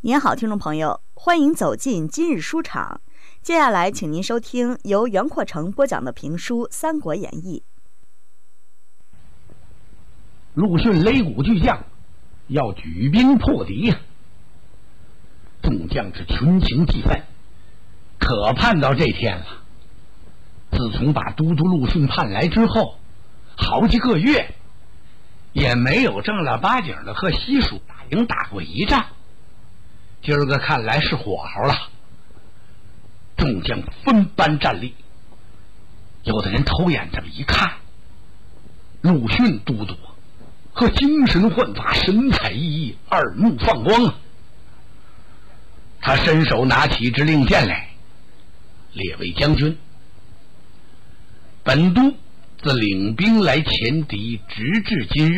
您好，听众朋友，欢迎走进今日书场。接下来，请您收听由袁阔成播讲的评书《三国演义》。 陆逊擂鼓巨将，要举兵破敌呀！众将是群情激愤，可盼到这天了。自从把都督陆逊盼来之后，好几个月也没有正儿八经的和西蜀大营打过一仗。今儿个看来是火候了，众将分班站立。有的人偷眼这么一看，陆逊都督和精神焕发，神采奕奕，二目放光啊！他伸手拿起支令箭来，列位将军，本都自领兵来前敌，直至今日，